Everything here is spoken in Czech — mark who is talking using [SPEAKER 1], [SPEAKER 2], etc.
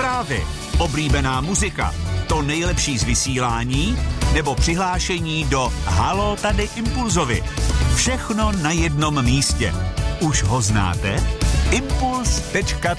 [SPEAKER 1] zprávy, oblíbená muzika, to nejlepší z vysílání nebo přihlášení do Haló tady Impulzovi. Všechno na jednom místě. Už ho znáte? Impuls.cz